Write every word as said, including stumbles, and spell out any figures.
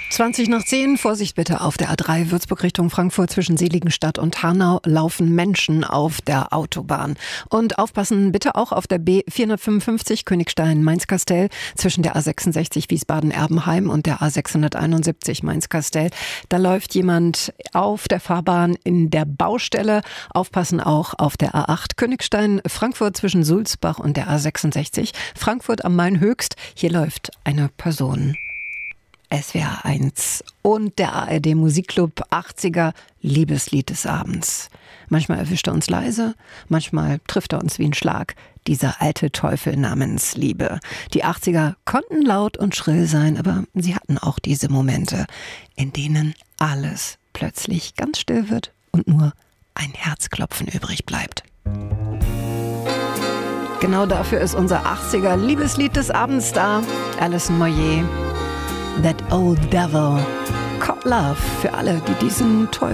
zwanzig nach zehn, Vorsicht bitte auf der A drei Würzburg Richtung Frankfurt zwischen Seligenstadt und Hanau laufen Menschen auf der Autobahn. Und aufpassen bitte auch auf der B vierhundertfünfundfünfzig Königstein-Mainz-Kastell zwischen der A sechsundsechzig Wiesbaden-Erbenheim und der A sechshunderteinundsiebzig Mainz-Kastell. Da läuft jemand auf der Fahrbahn in der Baustelle. Aufpassen auch auf der A acht Königstein-Frankfurt zwischen Sulzbach und der A sechsundsechzig. Frankfurt am Main Höchst. Hier läuft eine Person. S W R eins und der A R D Musikclub achtziger Liebeslied des Abends. Manchmal erwischt er uns leise, manchmal trifft er uns wie ein Schlag. Dieser alte Teufel namens Liebe. Die achtziger konnten laut und schrill sein, aber sie hatten auch diese Momente, in denen alles plötzlich ganz still wird und nur ein Herzklopfen übrig bleibt. Genau dafür ist unser achtziger Liebeslied des Abends da. Alison Moyet. That Old Devil Called Love, für alle, die diesen Teufel